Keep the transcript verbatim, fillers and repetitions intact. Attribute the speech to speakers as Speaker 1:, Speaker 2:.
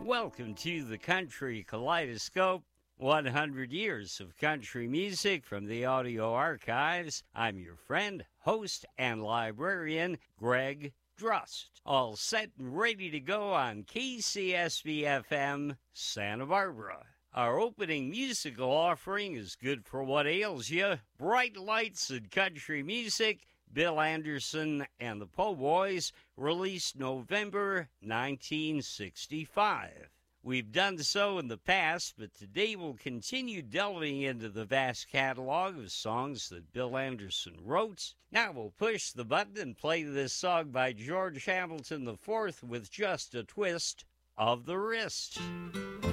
Speaker 1: Welcome to the Country Kaleidoscope, one hundred years of country music from the audio archives. I'm your friend, host, and librarian, Greg Drust. All set and ready to go on K C S B F M, Santa Barbara. Our opening musical offering is Good for What Ails You, Bright Lights and Country Music, Bill Anderson and the Po' Boys, released November nineteen sixty-five. We've done so in the past, but today we'll continue delving into the vast catalog of songs that Bill Anderson wrote. Now we'll push the button and play this song by George Hamilton the fourth with just a twist of the wrist.